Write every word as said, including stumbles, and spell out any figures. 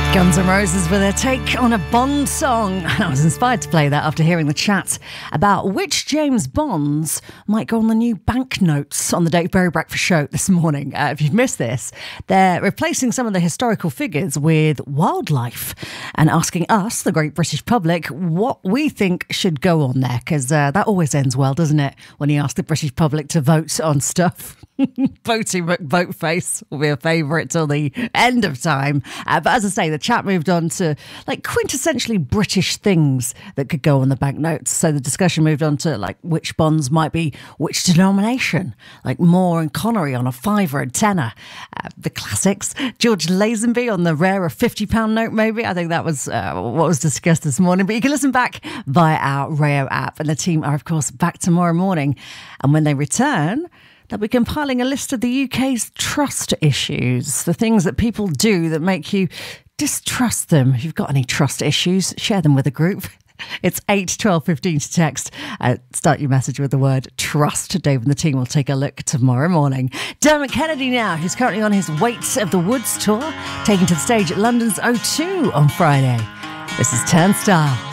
Guns N' Roses with their take on a Bond song. I was inspired to play that after hearing the chat about which James Bonds might go on the new banknotes on the Dave Berry Breakfast Show this morning. Uh, if you've missed this, they're replacing some of the historical figures with wildlife and asking us, the great British public, what we think should go on there, because uh, that always ends well, doesn't it, when you ask the British public to vote on stuff. Voting McVoteface will be a favourite till the end of time. Uh, but as I say, the chat moved on to like quintessentially British things that could go on the banknotes. So the discussion moved on to like which bonds might be which denomination, like Moore and Connery on a fiver and tenner. Uh, the classics. George Lazenby on the rarer fifty pound note, maybe. I think that was uh, what was discussed this morning. But you can listen back via our Rayo app. And the team are, of course, back tomorrow morning. And when they return, they'll be compiling a list of the U K's trust issues, the things that people do that make you distrust them. If you've got any trust issues, share them with a group. It's eight twelve fifteen to text. Uh, start your message with the word trust. Dave and the team will take a look tomorrow morning. Dermot Kennedy now, who's currently on his Weight of the Woods tour, taken to the stage at London's O two on Friday. This is Turnstile.